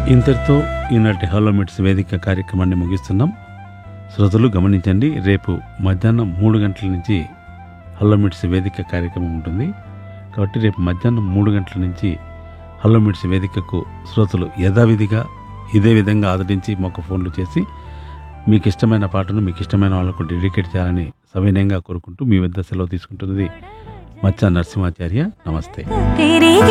ఇంతటితో ఈనాటి హలో మిట్స్ వేదిక కార్యక్రమాన్ని ముగిస్తున్నాం. శ్రోతలు గమనించండి, రేపు మధ్యాహ్నం 3 గంటల నుంచి హలో మిట్స్ వేదిక కార్యక్రమం ఉంటుంది. కాబట్టి రేపు మధ్యాహ్నం 3 గంటల నుంచి హలో మిట్స్ వేదికకు శ్రోతలు యథావిధిగా ఇదే విధంగా ఆదరించి మాకు ఫోన్లు చేసి మీకు ఇష్టమైన పాటను మీకు ఇష్టమైన వాళ్ళకు డెడికేట్ చేయాలని సవినయంగా కోరుకుంటూ మీ వద్ద సెలవు తీసుకుంటున్నది మచ్చా నరసింహాచార్య. నమస్తే.